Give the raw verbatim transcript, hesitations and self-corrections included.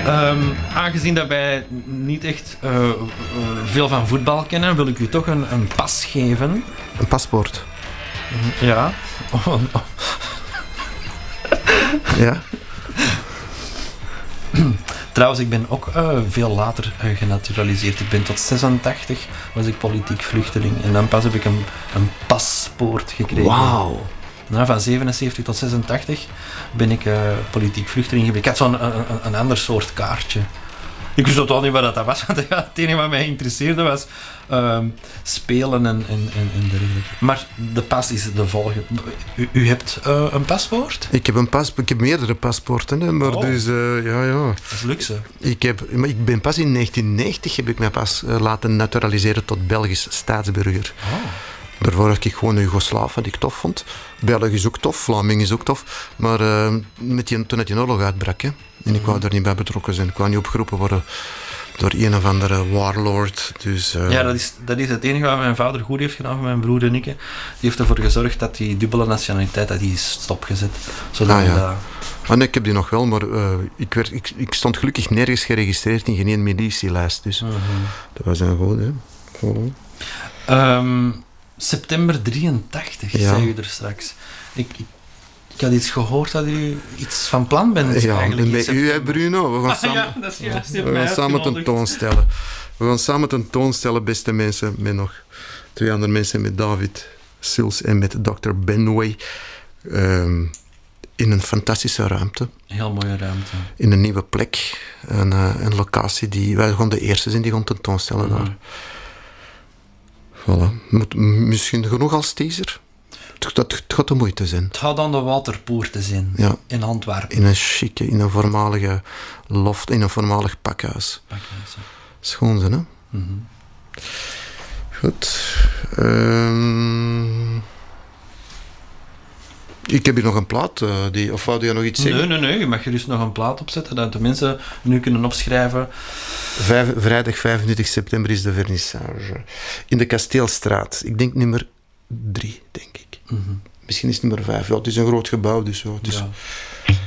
Um, aangezien dat wij niet echt uh, uh, veel van voetbal kennen, wil ik u toch een, een pas geven. Een paspoort? Ja. Oh, oh. Ja. Trouwens, ik ben ook uh, veel later uh, genaturaliseerd. Ik ben tot zesentachtig was ik politiek vluchteling. En dan pas heb ik een, een paspoort gekregen. Wauw. Nou, van zevenenzeventig tot zesentachtig ben ik uh, politiek vluchteling geweest. Ik had zo'n een, een, een ander soort kaartje. Ik wist ook niet wat dat was, want het enige wat mij interesseerde was uh, spelen en, en, en, en dergelijke. Maar de pas is de volgende. U, u hebt uh, een paspoort? Ik heb een paspoort. Ik heb meerdere paspoorten, hè, maar oh. dus, uh, ja, ja. Dat is luxe. Ik, heb, maar ik ben pas in negentien negentig heb ik mij pas uh, laten naturaliseren tot Belgisch staatsburger. Oh. Daarvoor had ik gewoon een Joegoslaaf, wat ik tof vond. België is ook tof, Vlaming is ook tof. Maar uh, met die, toen het die oorlog uitbrak, hè, en ik wou daar niet bij betrokken zijn. Ik wou niet opgeroepen worden door een of andere warlord. Dus, uh... Ja, dat is, dat is het enige wat mijn vader goed heeft gedaan voor mijn broer en ik. Die heeft ervoor gezorgd dat die dubbele nationaliteit dat die is stopgezet. Zodat ah, ja. dat... ah, nee, ik heb die nog wel, maar uh, ik, werd, ik, ik stond gelukkig nergens geregistreerd in geen één militielijst. Dus uh-huh. Dat was een goed, hè. Voilà. Um, september drieëntachtig, ja. zei u er straks. Ik, ik, ik had iets gehoord dat u iets van plan bent. Ja, eigenlijk met u, hè, Bruno. We gaan ah, samen, ja, dat is juist, we gaan samen tentoonstellen. We gaan samen tentoonstellen, beste mensen, met nog twee andere mensen, met David Sils en met dokter Benway. Um, in een fantastische ruimte. Heel mooie ruimte. In een nieuwe plek. Een, uh, een locatie die... Wij gaan de eerste zijn die gaan tentoonstellen mm-hmm. daar. Voilà. Moet, misschien genoeg als teaser. Het, het, het gaat de moeite zijn. Het gaat aan de Waterpoorten zijn. Ja. In Antwerpen. In een chique, in een voormalige loft, in een voormalig pakhuis. Pakhuis, ja. Schoon zijn, hè? Mm-hmm. Goed. Um, ik heb hier nog een plaat. Uh, die, of wou je nog iets zeggen? Nee, nee, nee. Je mag gerust nog een plaat opzetten, dat de mensen nu kunnen opschrijven. Vijf, vrijdag vijfentwintig september is de vernissage. In de Kasteelstraat. Ik denk nummer drie, denk ik. Mm-hmm. Misschien is het nummer vijf. Ja, het is een groot gebouw, dus... Ja, het is... ja.